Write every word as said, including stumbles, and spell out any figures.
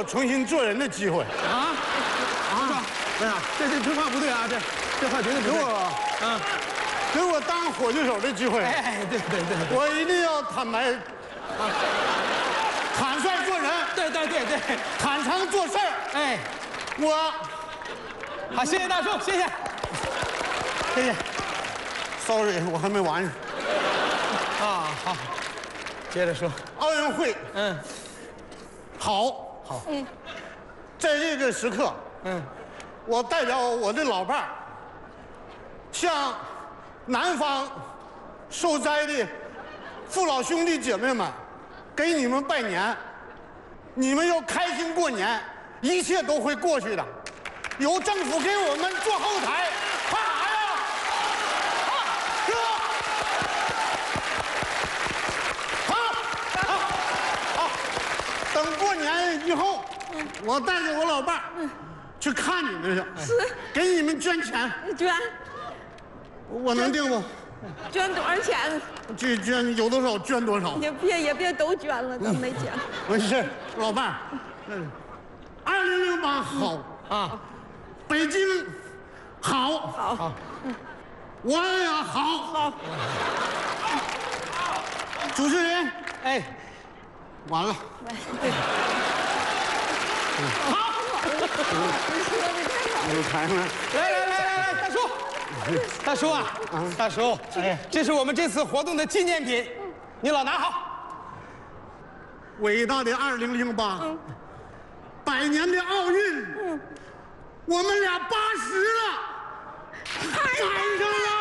我重新做人的机会。 啊啊！哎呀，这这这话不对啊，这这话绝对不对。 给我啊， 给我当火炬手的机会。 哎，对对对对， 我一定要坦白，啊，坦率做人， 对对对对， 坦诚做事儿。 哎， 我好，谢谢大叔，谢谢，谢谢。 ，sorry， 我还没完。 啊，好，接着说。 奥运会， 嗯， 好， 好， 嗯， 在这个时刻， 嗯， 我代表我的老伴儿，向南方受灾的父老兄弟姐妹们，给你们拜年。你们要开心过年，一切都会过去的。有政府给我们做后台，怕啥呀？啊，哥！好，好，好，等过年以后，我带着我老伴儿去看你们去， 是给你们捐钱， 捐我能定不？ 捐多少钱？ 这捐有多少捐多少。 也别也别都捐了，咱没钱。 没事，老伴儿，嗯，二零零八好啊， 北京好， 好， 我也好。 好， 主持人， 哎， 完了， 好，你说的太好了。 有台上。 来来来来来，大叔，大叔啊，大叔，哎，这是我们这次活动的纪念品，你老拿好。 伟大的二零零八，百年的奥运，我们俩八十了，赶上了。